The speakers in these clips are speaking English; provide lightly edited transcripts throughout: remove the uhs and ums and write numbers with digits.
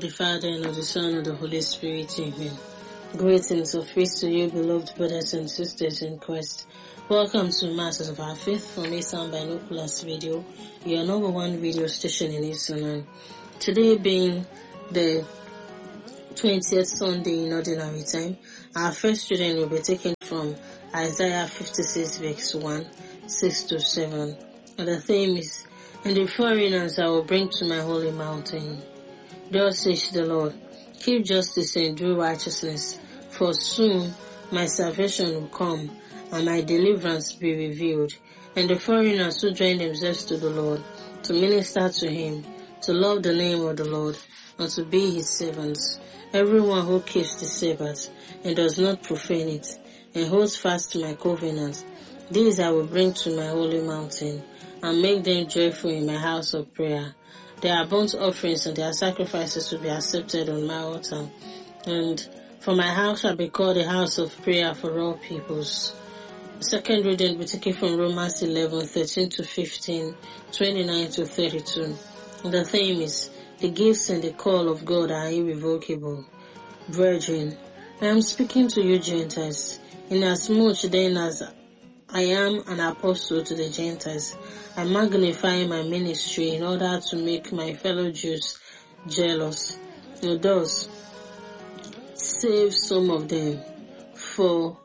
the Father, and of the Son, and of the Holy Spirit. Amen. Greetings of peace to you, beloved brothers and sisters in Christ. Welcome to Masters of Our Faith from Eastern Binoculars Radio, your number one radio station in Eastern. Today being the 20th Sunday in Ordinary Time, our first reading will be taken from Isaiah 56 verse 1, 6 to 7. And the theme is, "And the foreigners I will bring to my holy mountain. Thus says the Lord, keep justice and do righteousness, for soon my salvation will come, and my deliverance be revealed. And the foreigners who join themselves to the Lord, to minister to him, to love the name of the Lord, and to be his servants. Everyone who keeps the Sabbath, and does not profane it, and holds fast to my covenant, these I will bring to my holy mountain, and make them joyful in my house of prayer. Their burnt offerings and their sacrifices will be accepted on my altar, and for my house shall be called a house of prayer for all peoples." Second reading will be taken from Romans 11, 13 to 15, 29 to 32. And the theme is, "The gifts and the call of God are irrevocable. Brethren, I am speaking to you Gentiles, inasmuch then as I am an apostle to the Gentiles, I magnify my ministry in order to make my fellow Jews jealous, and thus save some of them. For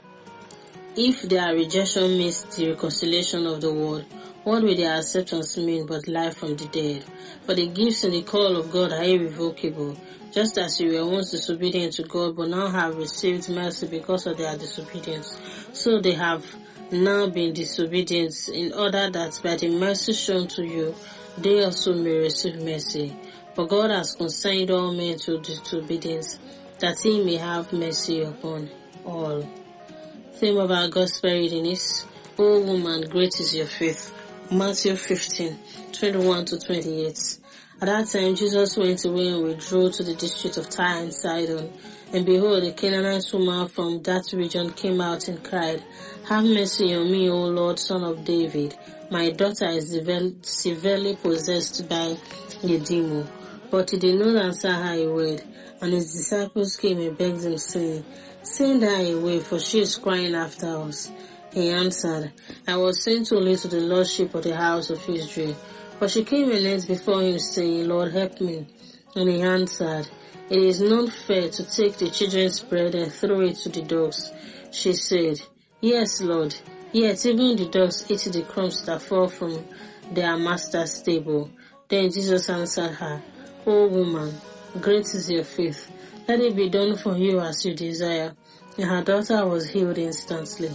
if their rejection means the reconciliation of the world, what will their acceptance mean but life from the dead? For the gifts and the call of God are irrevocable, just as you were once disobedient to God, but now have received mercy because of their disobedience. So they have now been disobedient, in order that by the mercy shown to you, they also may receive mercy. For God has consigned all men to disobedience, that he may have mercy upon all." Theme of our gospel reading is, "O woman, great is your faith." Matthew 15, 21 to 28. At that time Jesus went away and withdrew to the district of Tyre and Sidon. And behold, a Canaanite woman from that region came out and cried, "Have mercy on me, O Lord, Son of David. My daughter is severely possessed by a demon." But he did not answer her a word. And his disciples came and begged him, saying, "Send her away, for she is crying after us." He answered, "I was sent only to the lordship of the house of Israel." But she came and knelt before him, saying, "Lord, help me." And he answered, "It is not fair to take the children's bread and throw it to the dogs." She said, "Yes, Lord, yet even the dogs eat the crumbs that fall from their master's table." Then Jesus answered her, "O woman, great is your faith. Let it be done for you as you desire." And her daughter was healed instantly.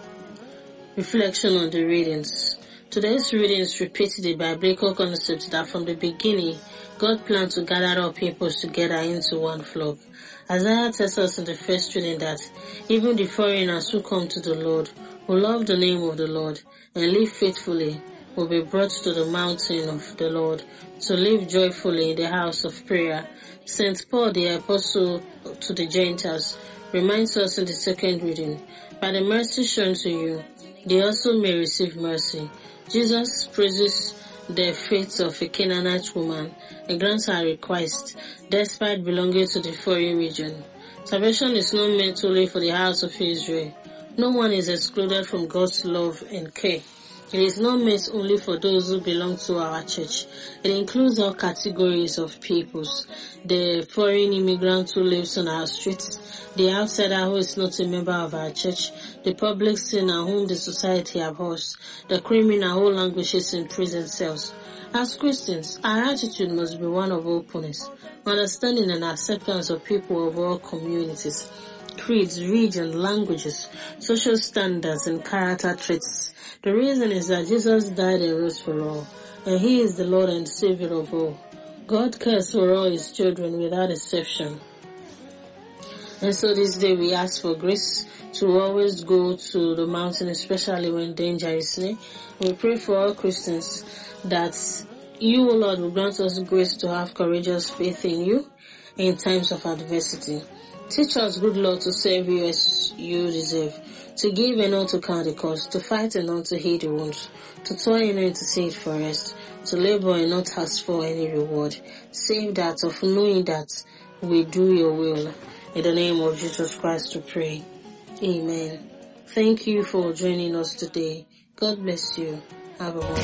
Reflection on the readings. Today's readings repeat the biblical concept that from the beginning, God planned to gather all peoples together into one flock. Isaiah tells us in the first reading that even the foreigners who come to the Lord, who love the name of the Lord and live faithfully, will be brought to the mountain of the Lord to live joyfully in the house of prayer. St. Paul, the apostle to the Gentiles, reminds us in the second reading, "By the mercy shown to you, they also may receive mercy." Jesus praises the faith of a Canaanite woman and grants her request, despite belonging to the foreign region. Salvation is not meant only for the house of Israel. No one is excluded from God's love and care. It is not meant only for those who belong to our church. It includes all categories of peoples: the foreign immigrant who lives on our streets, the outsider who is not a member of our church, the public sinner whom the society abhors, the criminal who languishes in prison cells. As Christians, our attitude must be one of openness, understanding and acceptance of people of all communities, creeds, regions, languages, social standards, and character traits. The reason is that Jesus died and rose for all, and he is the Lord and Savior of all. God cares for all his children without exception. And so this day we ask for grace to always go to the mountain, especially when danger is near. We pray for all Christians that you, O Lord, will grant us grace to have courageous faith in you in times of adversity. Teach us, good Lord, to serve you as you deserve, to give and not to count the cost, to fight and not to hate the wounds, to toil and not to see it for rest, to labor and not ask for any reward, save that of knowing that we do your will. In the name of Jesus Christ to pray. Amen. Thank you for joining us today. God bless you. Have a wonderful day.